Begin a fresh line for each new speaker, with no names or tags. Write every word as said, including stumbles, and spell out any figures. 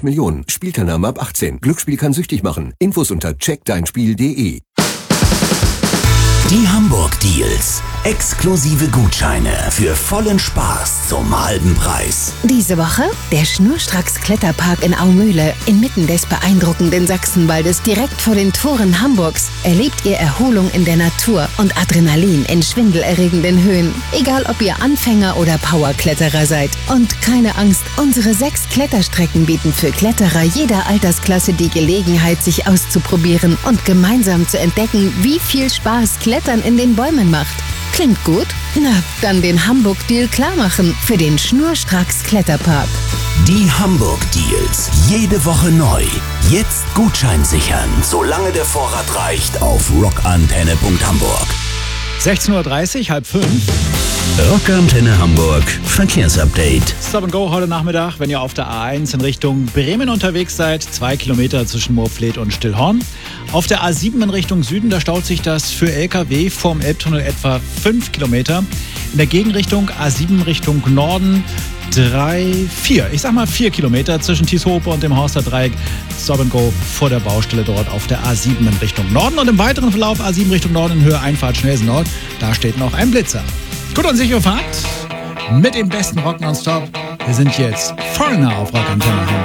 Millionen. Spielteilnahme ab achtzehn. Glücksspiel kann süchtig machen. Infos unter check dein spiel punkt de.
Die Hamburg Deals. Exklusive Gutscheine für vollen Spaß zum halben Preis.
Diese Woche der Schnurstracks Kletterpark in Aumühle. Inmitten des beeindruckenden Sachsenwaldes, direkt vor den Toren Hamburgs, erlebt ihr Erholung in der Natur und Adrenalin in schwindelerregenden Höhen. Egal ob ihr Anfänger oder Powerkletterer seid. Und keine Angst, unsere sechs Kletterstrecken bieten für Kletterer jeder Altersklasse die Gelegenheit, sich auszuprobieren und gemeinsam zu entdecken, wie viel Spaß Klettern in den Bäumen macht. Klingt gut? Na, dann den Hamburg-Deal klarmachen für den Schnurstracks Kletterpark.
Die Hamburg Deals. Jede Woche neu. Jetzt Gutschein sichern, solange der Vorrat reicht, auf rockantenne punkt hamburg.
sechzehn Uhr dreißig, halb fünf.
Rockantenne Hamburg. Verkehrsupdate.
Stop and Go heute Nachmittag, wenn ihr auf der A eins in Richtung Bremen unterwegs seid. Zwei Kilometer zwischen Moorfleet und Stillhorn. Auf der A sieben in Richtung Süden, da staut sich das für L K W vorm Elbtunnel etwa fünf Kilometer. In der Gegenrichtung A sieben Richtung Norden drei, vier, ich sag mal vier Kilometer zwischen Thieshope und dem Horster Dreieck. Stop and Go vor der Baustelle dort auf der A sieben in Richtung Norden. Und im weiteren Verlauf A sieben Richtung Norden in Höhe Einfahrt Schnelsen Nord, da steht noch ein Blitzer. Gut und sichere Fahrt mit dem besten Rock nonstop. Wir sind jetzt Foreigner auf Rockantenne.